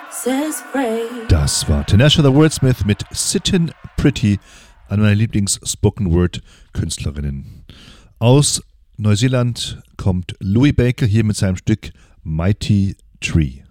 Das war Tinashe the Wordsmith mit Sittin' Pretty, eine meiner Lieblings-Spoken-Word-Künstlerinnen. Aus Neuseeland kommt Louis Baker hier mit seinem Stück Mighty Tree.